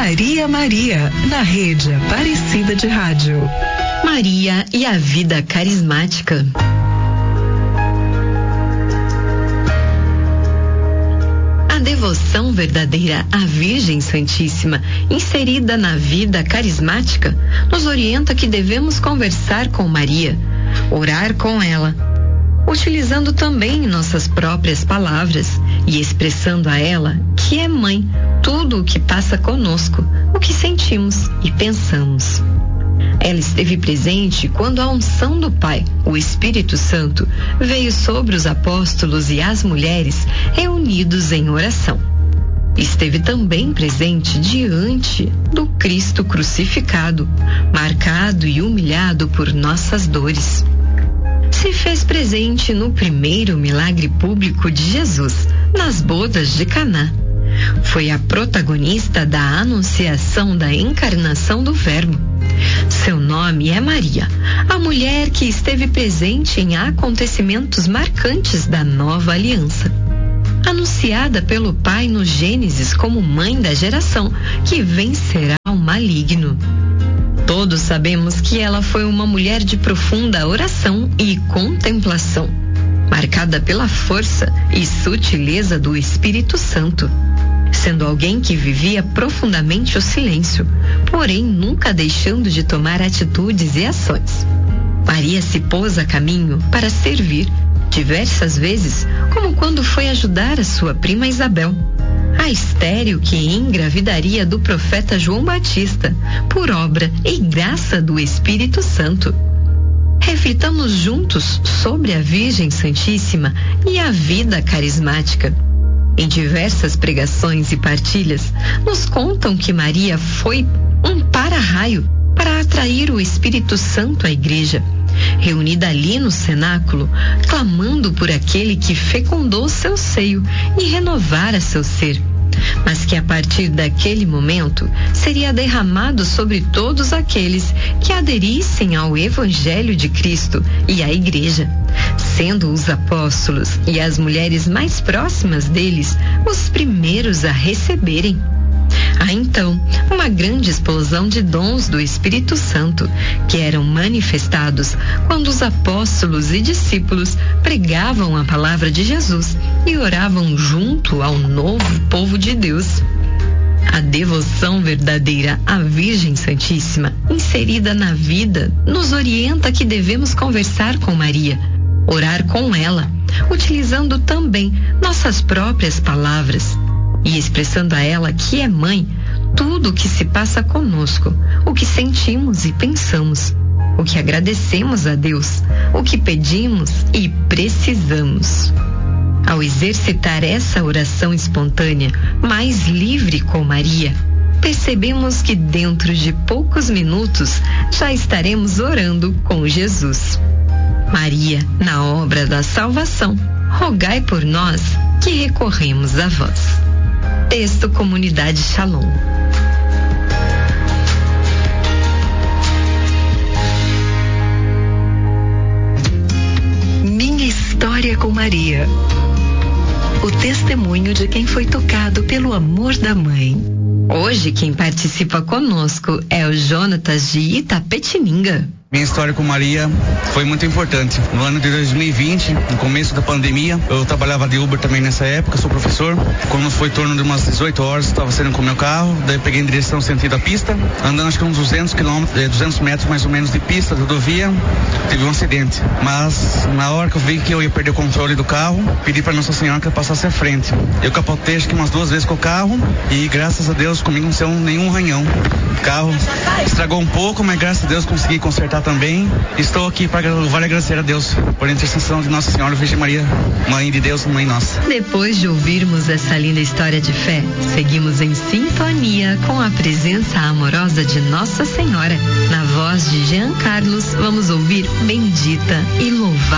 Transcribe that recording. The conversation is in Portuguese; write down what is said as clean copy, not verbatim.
Maria Maria, na rede Aparecida de Rádio. Maria e a vida carismática. A devoção verdadeira à Virgem Santíssima, inserida na vida carismática, nos orienta que devemos conversar com Maria, orar com ela, utilizando também nossas próprias palavras e expressando a ela que é mãe tudo o que passa conosco, o que sentimos e pensamos. Ela esteve presente quando a unção do Pai, o Espírito Santo, veio sobre os apóstolos e as mulheres reunidos em oração. Esteve também presente diante do Cristo crucificado, marcado e humilhado por nossas dores. Se fez presente no primeiro milagre público de Jesus, nas bodas de Caná. Foi a protagonista da anunciação da encarnação do Verbo. Seu nome é Maria, a mulher que esteve presente em acontecimentos marcantes da nova aliança. Anunciada pelo Pai no Gênesis como mãe da geração que vencerá o maligno. Todos sabemos que ela foi uma mulher de profunda oração e contemplação, marcada pela força e sutileza do Espírito Santo, sendo alguém que vivia profundamente o silêncio, porém nunca deixando de tomar atitudes e ações. Maria se pôs a caminho para servir, diversas vezes, como quando foi ajudar a sua prima Isabel, a estéril que engravidaria do profeta João Batista, por obra e graça do Espírito Santo. Reflitamos juntos sobre a Virgem Santíssima e a vida carismática. Em diversas pregações e partilhas, nos contam que Maria foi um para-raio para atrair o Espírito Santo à igreja, reunida ali no cenáculo, clamando por aquele que fecundou seu seio e renovara seu ser, mas que a partir daquele momento seria derramado sobre todos aqueles que aderissem ao Evangelho de Cristo e à igreja, sendo os apóstolos e as mulheres mais próximas deles os primeiros a receberem. Há então uma grande explosão de dons do Espírito Santo que eram manifestados quando os apóstolos e discípulos pregavam a palavra de Jesus e oravam junto ao novo povo de Deus. A devoção verdadeira à Virgem Santíssima, inserida na vida, nos orienta que devemos conversar com Maria, orar com ela, utilizando também nossas próprias palavras e expressando a ela que é mãe tudo o que se passa conosco, o que sentimos e pensamos, o que agradecemos a Deus, o que pedimos e precisamos. Ao exercitar essa oração espontânea, mais livre com Maria, percebemos que dentro de poucos minutos já estaremos orando com Jesus. Maria, na obra da salvação, rogai por nós que recorremos a vós. Texto Comunidade Shalom. Minha história com Maria. O testemunho de quem foi tocado pelo amor da mãe. Hoje quem participa conosco é o Jonatas de Itapetininga. Minha história com Maria foi muito importante. No ano de 2020, no começo da pandemia, eu trabalhava de Uber também nessa época, sou professor. Quando foi em torno de umas 18 horas, estava saindo com o meu carro, daí peguei em direção sentido à pista, andando acho que uns 200 metros mais ou menos de pista, de rodovia, teve um acidente. Mas na hora que eu vi que eu ia perder o controle do carro, pedi para Nossa Senhora que eu passasse à frente. Eu capotei acho que umas 2 vezes com o carro e graças a Deus comigo não saiu nenhum arranhão. O carro estragou um pouco, mas graças a Deus consegui consertar também. Estou aqui para louvar e agradecer a Deus por intercessão de Nossa Senhora Virgem Maria, Mãe de Deus, Mãe Nossa. Depois de ouvirmos essa linda história de fé, seguimos em sintonia com a presença amorosa de Nossa Senhora. Na voz de Jean Carlos, vamos ouvir Bendita e Louvada